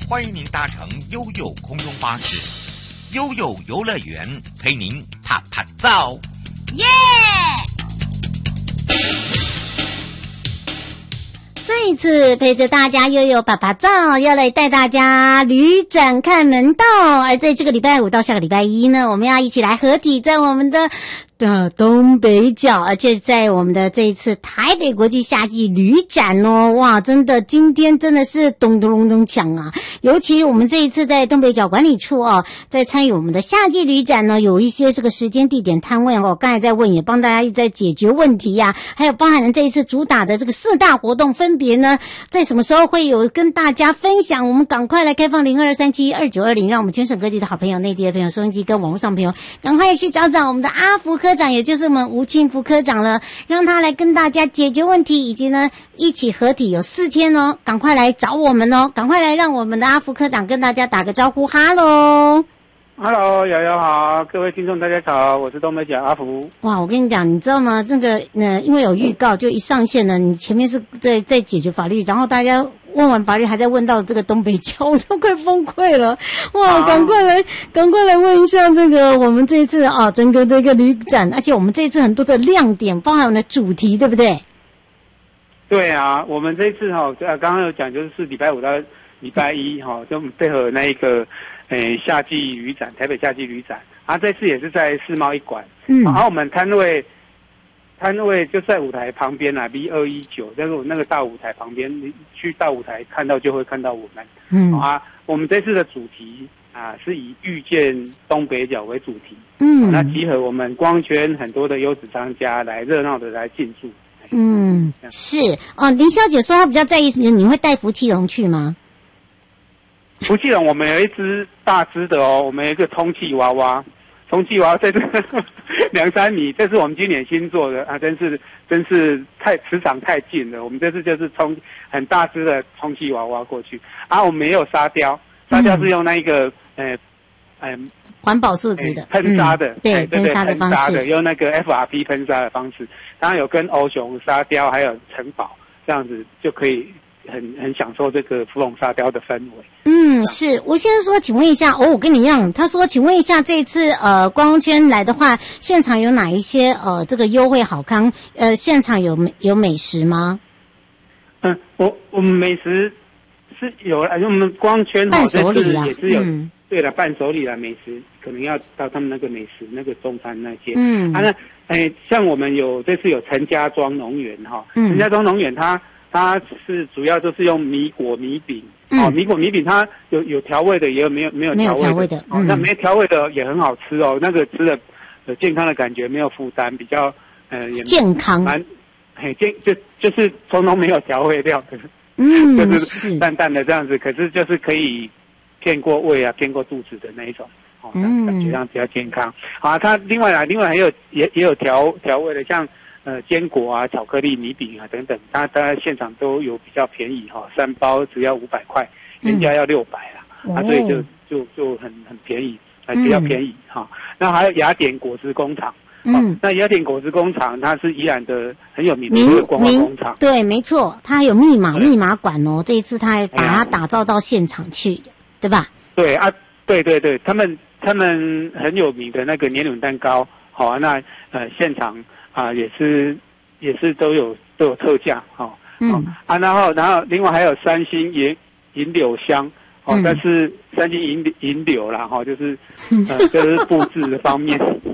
欢迎您搭乘悠悠空中巴士，悠悠游乐园陪您踏踏造。 耶！这一次陪着大家悠悠爸爸照，要来带大家旅展看门道。而在这个礼拜五到下个礼拜一呢，我们要一起来合体在我们的东北角，而且在我们的这一次台北国际夏季旅展哦，哇，真的今天真的是咚咚咚咚锵啊！尤其我们这一次在东北角管理处哦，在参与我们的夏季旅展呢，有一些这个时间地点摊位哦，刚才在问也帮大家一直在解决问题呀，还有包含了这一次主打的这个4大活动，分别呢在什么时候会有跟大家分享？我们赶快来开放02372920，让我们全省各地的好朋友、内地的朋友、收音机跟网络上朋友，赶快去找我们的阿福科长，也就是我们吴庆福科长了，让他来跟大家解决问题，以及呢一起合体有4天哦，赶快来找我们哦，赶快来让我们的阿福科长跟大家打个招呼，哈喽。 Hello， 瑶瑶好，各位听众大家好，我是东北角阿福。 哇，我跟你讲，你知道吗？这个因为有预告，就一上线呢，你前面是在解决法律，然后大家问完法律，还在问到这个东北角，我都快崩溃了。哇，赶快来问一下这个我们这一次啊，整个这个旅展，而且我们这一次很多的亮点，包含我们的主题，对不对？ 对啊，我们这一次刚刚有讲，就是礼拜五到礼拜一就配合那一个夏季旅展，台北夏季旅展，这次也是在世贸一馆，然后我们摊位就在舞台旁边啦 ，B219， 那个大舞台旁边，你去大舞台看到就会看到我们，我们这次的主题是以遇见东北角为主题，那集合我们光圈很多的优质商家来热闹的来进驻， 是哦，林小姐说她比较在意你会带福气龙去吗？ 福气龙我们有一只大只的哦，我们有一个充气娃娃在这2-3米，这是我们今年新做的真是磁场太近了。我们这次就是充很大只的充气娃娃过去我们也有沙雕是用那一个环保树脂的喷砂的， 对喷砂的方式， 用那个 FRP 喷砂的方式，当然有跟欧熊沙雕还有城堡这样子就可以很享受这个芙蓉沙雕的氛围。 是我先说，请问一下我跟你一样，他说请问一下，这次光圈来的话，现场有哪一些这个优惠好康？现场有美食吗？ 我们美食是有，我们光圈伴手礼啦， 也是有，对了，伴手礼啦，美食可能要到他们那个美食那个中餐那些，像我们这次有陈家庄农园陈家庄农园它是主要就是用米果米饼，米果米饼它有调味的，也有没有调味的，那没调味的也很好吃哦，那个吃的健康的感觉，没有负担，比较也健康， 就是通通没有调味料的，就是淡淡的这样子，可是就是可以骗过胃骗过肚子的那一种，感觉上比较健康。它另外也有调味的，像坚果巧克力米饼等等，它在现场都有比较便宜3包只要500块，原价要600啦，所以就很便宜，比较便宜那还有雅典果汁工厂，那雅典果汁工厂它是宜兰的很有名的一个观光工厂， 对，没错，它还有密码馆哦，这一次它还把它打造到现场去，对吧？ 对对，他们很有名的那个年轮蛋糕，那现场也是都有特价然后另外还有3星银柳香但是3星银柳啦就是就是布置的方面